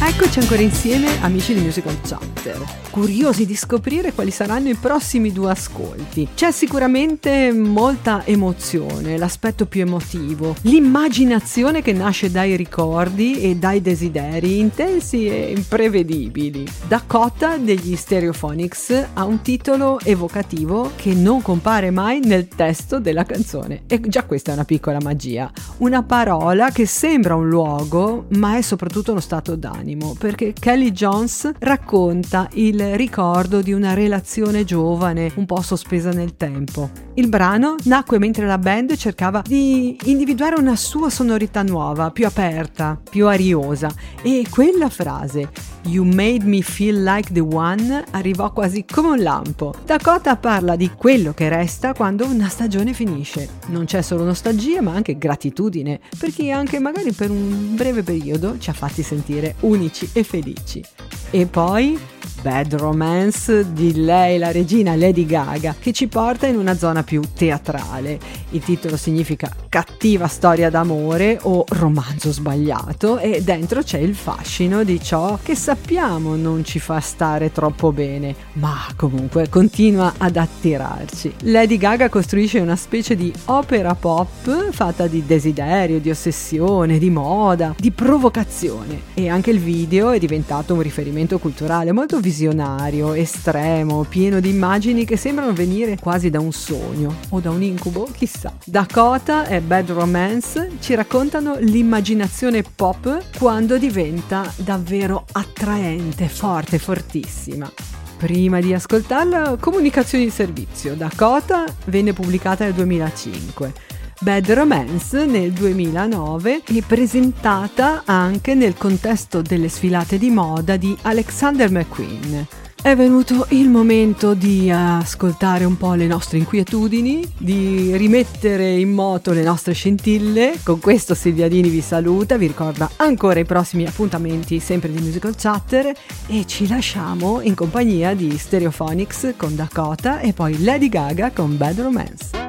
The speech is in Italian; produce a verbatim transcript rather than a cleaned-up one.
Eccoci ancora insieme, amici di Musical Chatter, curiosi di scoprire quali saranno i prossimi due ascolti. C'è sicuramente molta emozione, l'aspetto più emotivo, l'immaginazione che nasce dai ricordi e dai desideri intensi e imprevedibili. Dakota degli Stereophonics ha un titolo evocativo che non compare mai nel testo della canzone, e già questa è una piccola magia. Una parola che sembra un luogo, ma è soprattutto uno stato d'animo, perché Kelly Jones racconta il ricordo di una relazione giovane, un po' sospesa nel tempo. Il brano nacque mentre la band cercava di individuare una sua sonorità nuova, più aperta, più ariosa, e quella frase "You made me feel like the one" arrivò quasi come un lampo. Dakota parla di quello che resta quando una stagione finisce. Non c'è solo nostalgia, ma anche gratitudine per chi anche magari per un breve periodo ci ha fatti sentire unici e felici. E poi Bad Romance di lei, la regina Lady Gaga, che ci porta in una zona più teatrale. Il titolo significa cattiva storia d'amore o romanzo sbagliato, e dentro c'è il fascino di ciò che sappiamo non ci fa stare troppo bene, ma comunque continua ad attirarci. Lady Gaga costruisce una specie di opera pop fatta di desiderio, di ossessione, di moda, di provocazione, e anche il video è diventato un riferimento culturale molto visionario, estremo, pieno di immagini che sembrano venire quasi da un sogno o da un incubo, chissà. Dakota e Bad Romance ci raccontano l'immaginazione pop quando diventa davvero attraente, forte, fortissima. Prima di ascoltarla, comunicazioni di servizio. Dakota venne pubblicata nel duemilacinque. Bad Romance nel duemilanove e presentata anche nel contesto delle sfilate di moda di Alexander McQueen. È venuto il momento di ascoltare un po' le nostre inquietudini, di rimettere in moto le nostre scintille. Con questo Silvia Dini vi saluta, vi ricorda ancora i prossimi appuntamenti sempre di Musical Chatter, e ci lasciamo in compagnia di Stereophonics con Dakota e poi Lady Gaga con Bad Romance.